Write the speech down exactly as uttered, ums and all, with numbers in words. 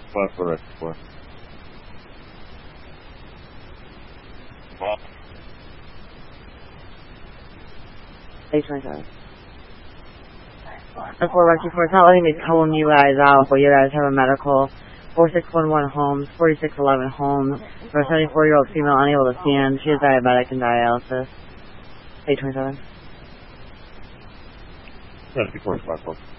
five four X four. eight twenty-seven. four Rocky four, it's not letting me tone you guys out, but you guys have a medical. four six one one Holmes, forty-six eleven Holmes, for a seventy-four-year-old female unable to stand. She is diabetic and dialysis. eight twenty-seven. Seventy-four five four.